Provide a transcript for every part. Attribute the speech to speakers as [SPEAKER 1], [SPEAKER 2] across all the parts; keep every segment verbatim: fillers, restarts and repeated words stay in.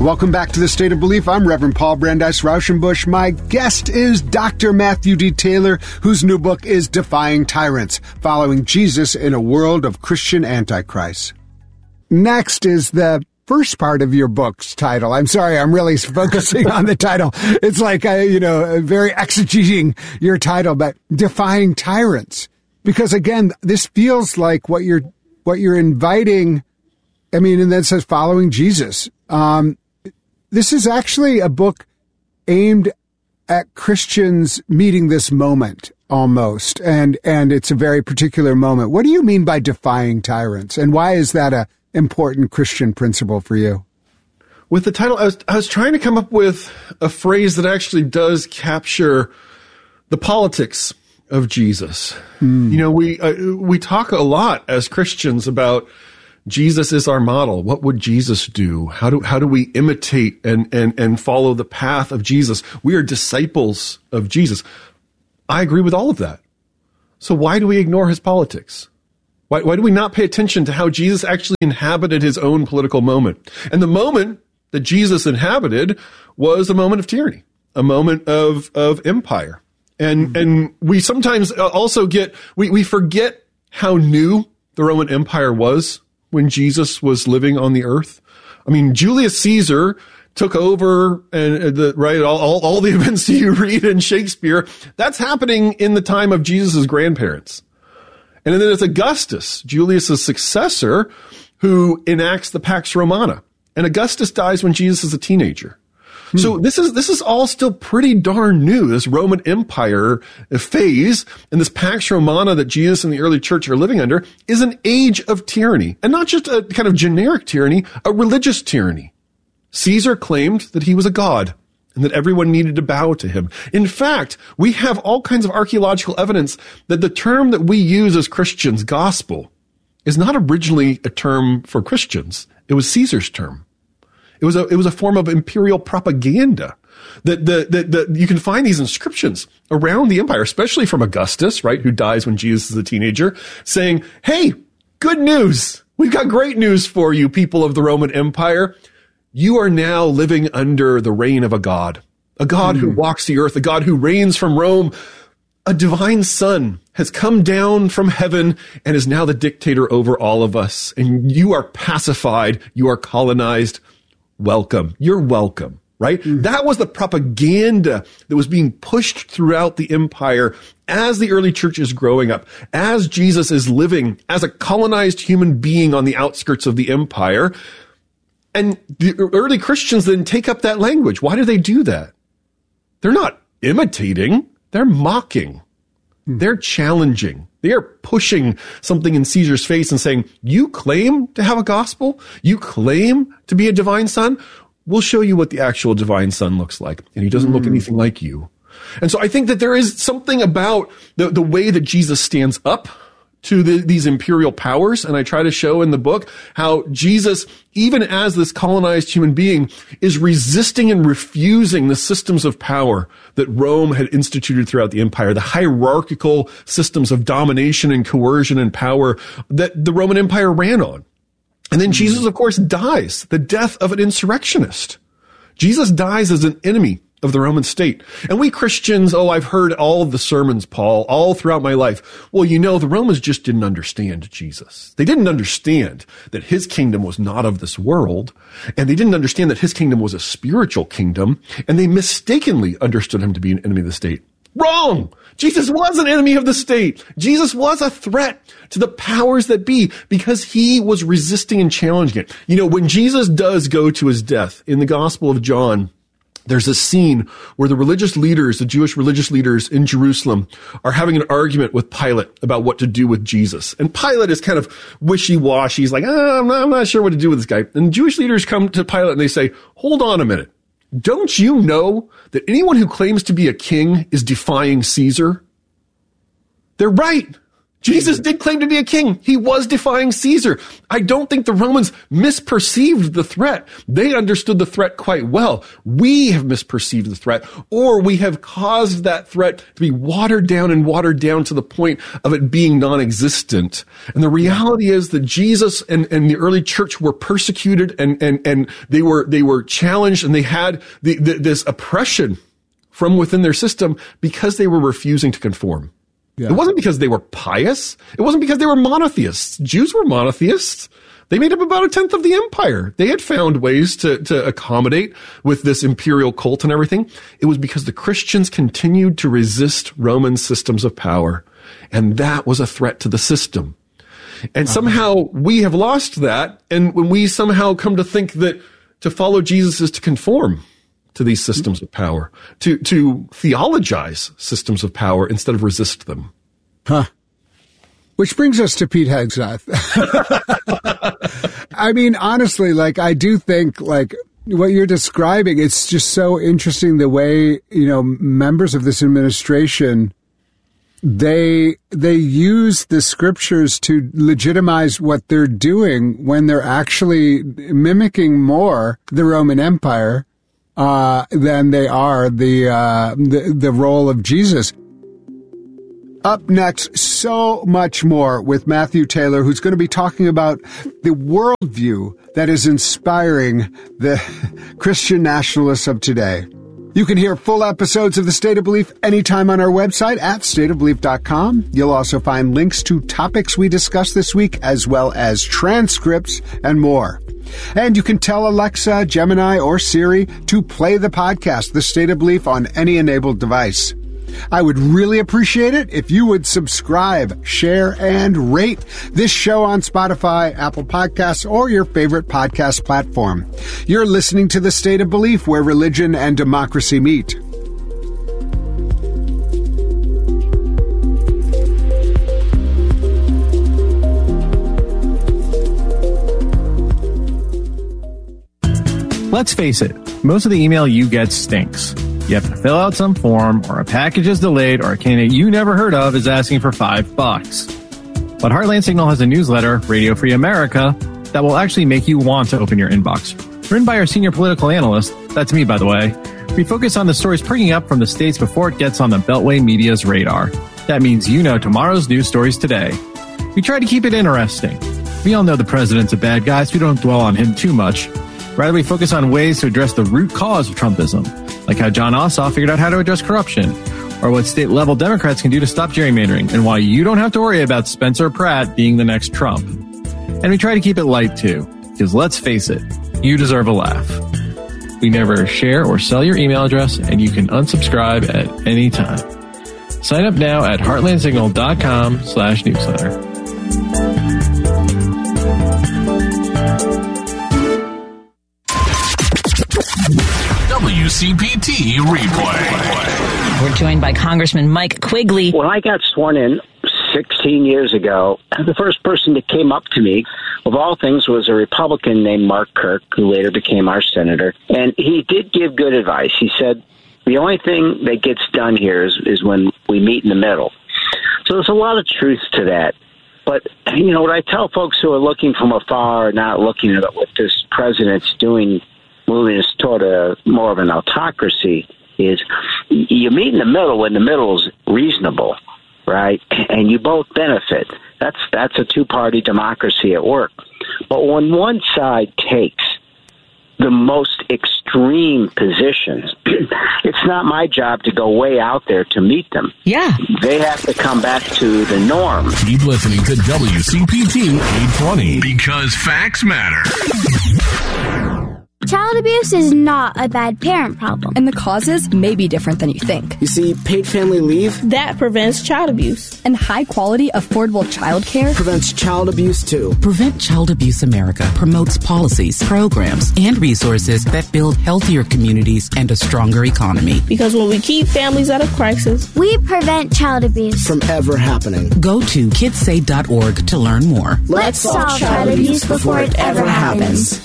[SPEAKER 1] Welcome back to The State of Belief. I'm Reverend Paul Brandeis Rauschenbusch. My guest is Doctor Matthew D. Taylor, whose new book is Defying Tyrants, Following Jesus in a World of Christian Antichrist. Next is the first part of your book's title. I'm sorry, I'm really focusing on the title. It's like, uh, you know, very exegeting your title, but Defying Tyrants. Because again, this feels like what you're, what you're inviting. I mean, and then it says Following Jesus. Um, This is actually a book aimed at Christians meeting this moment almost, and and it's a very particular moment. What do you mean by defying tyrants, and why is that a important Christian principle for you?
[SPEAKER 2] With the title, I was I was trying to come up with a phrase that actually does capture the politics of Jesus. Mm. You know, we uh, we talk a lot as Christians about Jesus is our model. What would Jesus do? How do how do we imitate and and and follow the path of Jesus? We are disciples of Jesus. I agree with all of that. So why do we ignore his politics? Why why do we not pay attention to how Jesus actually inhabited his own political moment? And the moment that Jesus inhabited was a moment of tyranny, a moment of of empire. And mm-hmm. and we sometimes also get we we forget how new the Roman Empire was when Jesus was living on the earth. I mean, Julius Caesar took over, and the, right, all, all, all the events you read in Shakespeare, that's happening in the time of Jesus' grandparents. And then it's Augustus, Julius' successor, who enacts the Pax Romana. And Augustus dies when Jesus is a teenager. Hmm. So this is this is all still pretty darn new, this Roman Empire phase, and this Pax Romana that Jesus and the early church are living under is an age of tyranny, and not just a kind of generic tyranny, a religious tyranny. Caesar claimed that he was a god and that everyone needed to bow to him. In fact, we have all kinds of archaeological evidence that the term that we use as Christians, gospel, is not originally a term for Christians. It was Caesar's term. It was a, it was a form of imperial propaganda that, the, that, that you can find these inscriptions around the empire, especially from Augustus, right, who dies when Jesus is a teenager, saying, hey, good news. We've got great news for you, people of the Roman Empire. You are now living under the reign of a god, a god mm. who walks the earth, a god who reigns from Rome. A divine son has come down from heaven and is now the dictator over all of us. And you are pacified. You are colonized. Welcome. You're welcome, right? Mm-hmm. That was the propaganda that was being pushed throughout the empire as the early church is growing up, as Jesus is living as a colonized human being on the outskirts of the empire. And the early Christians then take up that language. Why do they do that? They're not imitating. They're mocking. Mm-hmm. They're challenging. They are pushing something in Caesar's face and saying, you claim to have a gospel? You claim to be a divine son? We'll show you what the actual divine son looks like. And he doesn't mm. look anything like you. And so I think that there is something about the, the way that Jesus stands up to the, these imperial powers. And I try to show in the book how Jesus, even as this colonized human being, is resisting and refusing the systems of power that Rome had instituted throughout the empire, the hierarchical systems of domination and coercion and power that the Roman Empire ran on. And then Jesus, of course, dies, the death of an insurrectionist. Jesus dies as an enemy of the Roman state. And we Christians, oh, I've heard all of the sermons, Paul, all throughout my life. Well, you know, the Romans just didn't understand Jesus. They didn't understand that his kingdom was not of this world, and they didn't understand that his kingdom was a spiritual kingdom, and they mistakenly understood him to be an enemy of the state. Wrong! Jesus was an enemy of the state. Jesus was a threat to the powers that be because he was resisting and challenging it. You know, when Jesus does go to his death in the Gospel of John, there's a scene where the religious leaders, the Jewish religious leaders in Jerusalem, are having an argument with Pilate about what to do with Jesus. And Pilate is kind of wishy-washy. He's like, ah, I'm, not, I'm not sure what to do with this guy. And Jewish leaders come to Pilate and they say, hold on a minute. Don't you know that anyone who claims to be a king is defying Caesar? They're right. Jesus did claim to be a king. He was defying Caesar. I don't think the Romans misperceived the threat. They understood the threat quite well. We have misperceived the threat, or we have caused that threat to be watered down and watered down to the point of it being non-existent. And the reality is that Jesus and, and the early church were persecuted, and, and, and they were, they were challenged, and they had the, the, this oppression from within their system because they were refusing to conform. Yeah. It wasn't because they were pious. It wasn't because they were monotheists. Jews were monotheists. They made up about a tenth of the empire. They had found ways to, to accommodate with this imperial cult and everything. It was because the Christians continued to resist Roman systems of power. And that was a threat to the system. And somehow we have lost that. And when we somehow come to think that to follow Jesus is to conform to these systems of power, to, to theologize systems of power instead of resist them.
[SPEAKER 1] Huh. Which brings us to Pete Hegseth. I mean, honestly, like, I do think, like, what you're describing, it's just so interesting the way, you know, members of this administration, they, they use the scriptures to legitimize what they're doing when they're actually mimicking more the Roman Empire Uh, than they are the, uh, the, the role of Jesus. Up next, so much more with Matthew Taylor, who's going to be talking about the worldview that is inspiring the Christian nationalists of today. You can hear full episodes of The State of Belief anytime on our website at state of belief dot com. You'll also find links to topics we discussed this week, as well as transcripts and more. And you can tell Alexa, Gemini, or Siri to play the podcast, The State of Belief, on any enabled device. I would really appreciate it if you would subscribe, share, and rate this show on Spotify, Apple Podcasts, or your favorite podcast platform. You're listening to The State of Belief, where religion and democracy meet.
[SPEAKER 3] Let's face it, most of the email you get stinks. You have to fill out some form, or a package is delayed, or a candidate you never heard of is asking for five bucks. But Heartland Signal has a newsletter, Radio Free America, that will actually make you want to open your inbox. Written by our senior political analyst, that's me by the way, we focus on the stories perking up from the states before it gets on the Beltway media's radar. That means you know tomorrow's news stories today. We try to keep it interesting. We all know the president's a bad guy, so we don't dwell on him too much. Rather, we focus on ways to address the root cause of Trumpism, like how John Ossoff figured out how to address corruption, or what state-level Democrats can do to stop gerrymandering, and why you don't have to worry about Spencer Pratt being the next Trump. And we try to keep it light, too, because let's face it, you deserve a laugh. We never share or sell your email address, and you can unsubscribe at any time. Sign up now at heartlandsignal.com slash newsletter.
[SPEAKER 4] W C P T Replay.
[SPEAKER 5] We're joined by Congressman Mike Quigley.
[SPEAKER 6] When I got sworn in sixteen years ago, the first person that came up to me, of all things, was a Republican named Mark Kirk, who later became our senator. And he did give good advice. He said, the only thing that gets done here is, is when we meet in the middle. So there's a lot of truth to that. But, you know, what I tell folks who are looking from afar, not looking at what this president's doing, moving us toward a more of an autocracy, is you meet in the middle when the middle is reasonable, right? And you both benefit. That's that's a two-party democracy at work. But when one side takes the most extreme positions, it's not my job to go way out there to meet them.
[SPEAKER 5] Yeah.
[SPEAKER 6] They have to come back to the norm.
[SPEAKER 4] Keep listening to W C P T eight twenty, because facts matter.
[SPEAKER 7] Child abuse is not a bad parent problem.
[SPEAKER 8] And the causes may be different than you think.
[SPEAKER 9] You see, paid family leave
[SPEAKER 10] that prevents child abuse.
[SPEAKER 8] And high-quality, affordable childcare
[SPEAKER 9] prevents child abuse, too.
[SPEAKER 11] Prevent Child Abuse America promotes policies, programs, and resources that build healthier communities and a stronger economy.
[SPEAKER 10] Because when we keep families out of crisis,
[SPEAKER 7] we prevent child abuse
[SPEAKER 9] from ever happening.
[SPEAKER 11] Go to kids say dot org to learn more.
[SPEAKER 7] Let's, Let's solve child abuse before it ever happens.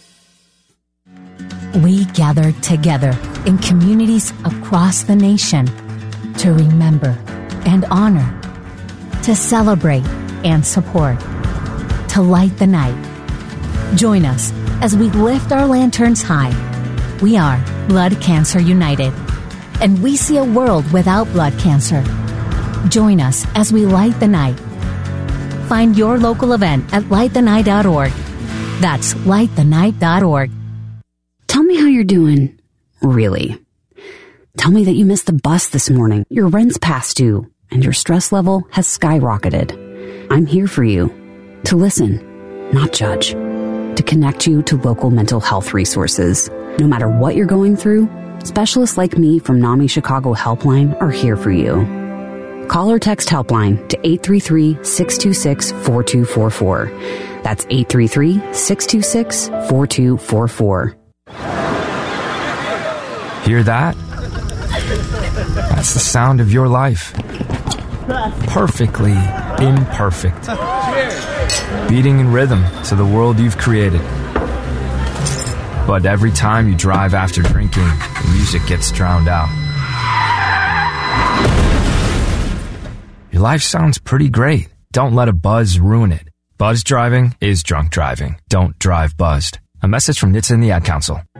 [SPEAKER 12] We gather together in communities across the nation to remember and honor to celebrate and support, to light the night. Join us as we lift our lanterns high. We are Blood Cancer United, and we see a world without blood cancer. Join us as we light the night. Find your local event at light the night dot org. That's light the night dot org.
[SPEAKER 13] Tell me how you're doing, really. Tell me that you missed the bus this morning, your rent's past due, and your stress level has skyrocketed. I'm here for you, to listen, not judge, to connect you to local mental health resources. No matter what you're going through, specialists like me from NAMI Chicago Helpline are here for you. Call or text Helpline to eight three three, six two six, four two four four. That's eight three three, six two six, four two four four.
[SPEAKER 14] Hear that? That's the sound of your life. Perfectly imperfect. Beating in rhythm to the world you've created. But every time you drive after drinking, the music gets drowned out. Your life sounds pretty great. Don't let a buzz ruin it. Buzz driving is drunk driving. Don't drive buzzed. A message from N H T S A and the Ad Council.